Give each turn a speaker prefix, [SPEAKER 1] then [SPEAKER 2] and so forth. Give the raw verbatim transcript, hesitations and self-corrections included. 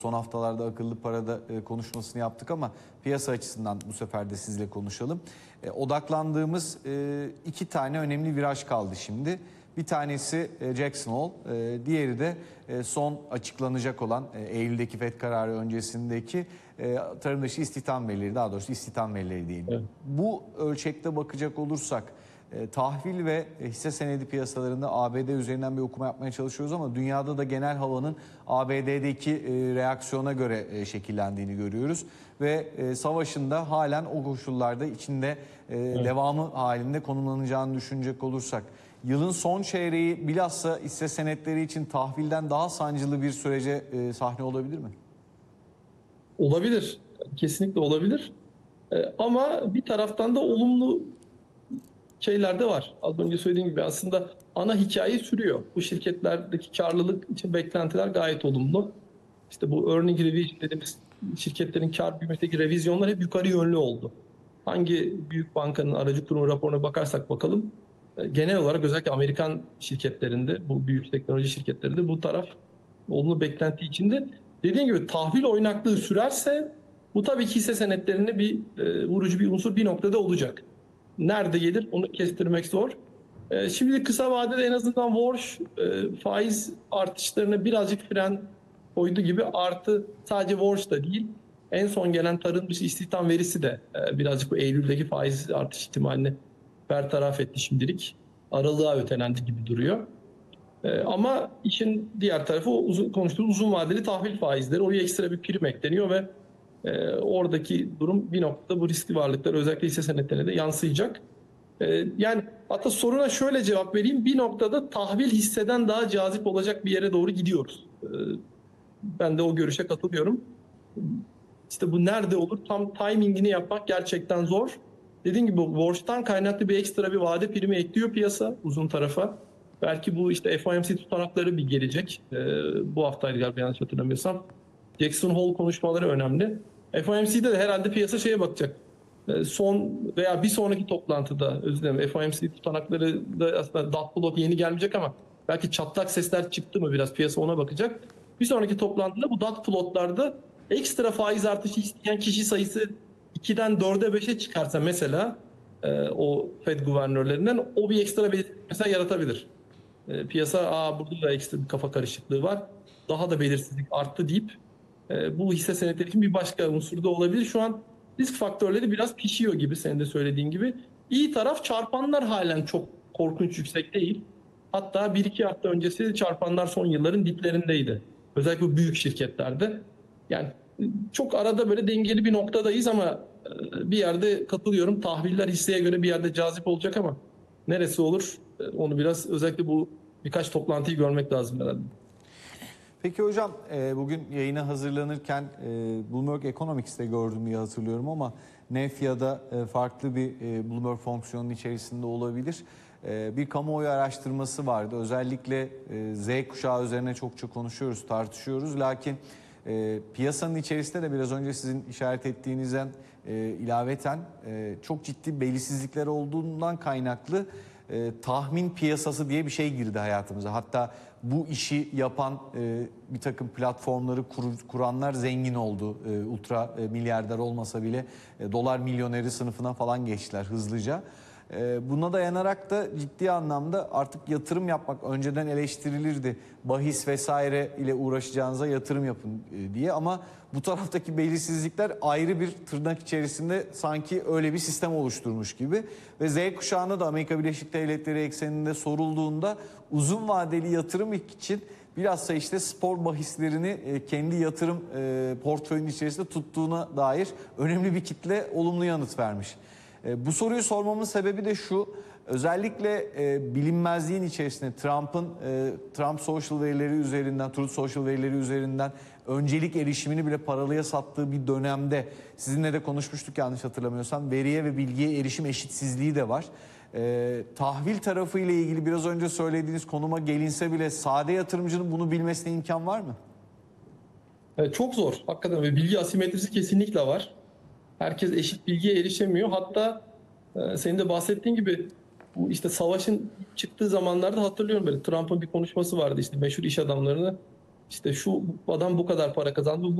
[SPEAKER 1] Son haftalarda akıllı parada e, konuşmasını yaptık ama piyasa açısından bu sefer de sizle konuşalım. E, odaklandığımız e, iki tane önemli viraj kaldı şimdi. Bir tanesi e, Jackson Hole, e, diğeri de e, son açıklanacak olan e, Eylül'deki Fed kararı öncesindeki e, tarım dışı istihdam verileri, daha doğrusu istihdam verileri diyeyim.
[SPEAKER 2] Evet.
[SPEAKER 1] Bu ölçekte bakacak olursak e, tahvil ve hisse senedi piyasalarında A B D üzerinden bir okuma yapmaya çalışıyoruz ama dünyada da genel havanın A B D'deki e, reaksiyona göre e, şekillendiğini görüyoruz. Ve e, savaşın da halen o koşullarda içinde e,
[SPEAKER 2] Evet.
[SPEAKER 1] devamı halinde konumlanacağını düşünecek olursak yılın son çeyreği bilhassa hisse senetleri için tahvilden daha sancılı bir sürece e, sahne olabilir mi?
[SPEAKER 2] Olabilir. Kesinlikle olabilir. Ee, ama bir taraftan da olumlu şeyler de var. Az önce söylediğim gibi aslında ana hikaye sürüyor. Bu şirketlerdeki karlılık için beklentiler gayet olumlu. İşte bu earning revision dediğimiz şirketlerin kar büyümesindeki revizyonlar hep yukarı yönlü oldu. Hangi büyük bankanın aracı kurumu raporuna bakarsak bakalım, e, genel olarak özellikle Amerikan şirketlerinde, bu büyük teknoloji şirketlerinde bu taraf olumlu beklenti içinde. Dediğim gibi tahvil oynaklığı sürerse bu tabii ki hisse senetlerine bir e, vurucu bir unsur bir noktada olacak. Nerede gelir onu kestirmek zor. E, şimdi kısa vadede en azından Warsh e, faiz artışlarına birazcık fren koydu gibi, artı sadece Warsh da değil. En son gelen tarım dışı istihdam verisi de e, birazcık bu Eylül'deki faiz artış ihtimalini bertaraf etti şimdilik. Aralığa ötelendi gibi duruyor. Ee, ama işin diğer tarafı o uzun, konuştuğumuz uzun vadeli tahvil faizleri. Oraya ekstra bir prim ekleniyor ve e, oradaki durum bir noktada bu riskli varlıklar özellikle hisse senetlerine de yansıyacak. E, yani hatta soruna şöyle cevap vereyim. Bir noktada tahvil hisseden daha cazip olacak bir yere doğru gidiyoruz. E, ben de o görüşe katılıyorum. İşte bu nerede olur? Tam timingini yapmak gerçekten zor. Dediğim gibi Warsh'tan kaynaklı bir ekstra bir vade primi ekliyor piyasa uzun tarafa. Belki bu işte F O M C tutanakları bir gelecek. Ee, bu haftaydı galiba yanlış hatırlamıyorsam. Jackson Hole konuşmaları önemli. F O M C'de de herhalde piyasa şeye bakacak. Ee, son veya bir sonraki toplantıda, özür dilerim, F O M C tutanakları da aslında dot plot yeni gelmeyecek ama belki çatlak sesler çıktı mı biraz piyasa ona bakacak. Bir sonraki toplantıda bu dot plotlarda ekstra faiz artışı isteyen kişi sayısı ikiden dörde beşe çıkarsa mesela e, o Fed guvernörlerinden o bir ekstra bir mesela yaratabilir. E, piyasa aa burada da ekstra bir kafa karışıklığı var. Daha da belirsizlik arttı deyip e, bu hisse senetleri için bir başka unsur da olabilir. Şu an risk faktörleri biraz pişiyor gibi, senin de söylediğin gibi. İyi taraf, çarpanlar halen çok korkunç yüksek değil. Hatta bir iki hafta öncesi çarpanlar son yılların diplerindeydi. Özellikle bu büyük şirketlerde. Yani çok arada böyle dengeli bir noktadayız ama bir yerde katılıyorum. Tahviller hisseye göre bir yerde cazip olacak ama neresi olur onu biraz özellikle bu birkaç toplantıyı görmek lazım herhalde.
[SPEAKER 1] Peki hocam, bugün yayına hazırlanırken Bloomberg Economics'te gördüm diye hatırlıyorum ama N E F ya da farklı bir Bloomberg fonksiyonun içerisinde olabilir. Bir kamuoyu araştırması vardı. Özellikle Z kuşağı üzerine çokça konuşuyoruz, tartışıyoruz. Lakin e, piyasanın içerisinde de biraz önce sizin işaret ettiğinizden e, ilaveten e, çok ciddi belirsizlikler olduğundan kaynaklı e, tahmin piyasası diye bir şey girdi hayatımıza. Hatta bu işi yapan e, bir takım platformları kur, kuranlar zengin oldu. E, ultra e, milyarder olmasa bile e, dolar milyoneri sınıfına falan geçtiler hızlıca. Buna dayanarak da ciddi anlamda artık yatırım yapmak önceden eleştirilirdi. Bahis vesaire ile uğraşacağınıza yatırım yapın diye, ama bu taraftaki belirsizlikler ayrı bir tırnak içerisinde sanki öyle bir sistem oluşturmuş gibi. Ve Z kuşağına da Amerika Birleşik Devletleri ekseninde sorulduğunda uzun vadeli yatırım için bilhassa işte spor bahislerini kendi yatırım portföyünün içerisinde tuttuğuna dair önemli bir kitle olumlu yanıt vermiş. Bu soruyu sormamın sebebi de şu: özellikle e, bilinmezliğin içerisinde Trump'ın e, Trump Social verileri üzerinden, Truth Social verileri üzerinden öncelik erişimini bile paralıya sattığı bir dönemde, sizinle de konuşmuştuk yanlış hatırlamıyorsam, veriye ve bilgiye erişim eşitsizliği de var. E, tahvil tarafı ile ilgili biraz önce söylediğiniz konuma gelinse bile sade yatırımcının bunu bilmesine imkan var mı?
[SPEAKER 2] Evet, çok zor hakikaten ve bilgi asimetrisi kesinlikle var. Herkes eşit bilgiye erişemiyor. Hatta e, senin de bahsettiğin gibi bu işte savaşın çıktığı zamanlarda hatırlıyorum, böyle Trump'ın bir konuşması vardı, işte meşhur iş adamlarını işte şu adam bu kadar para kazandı,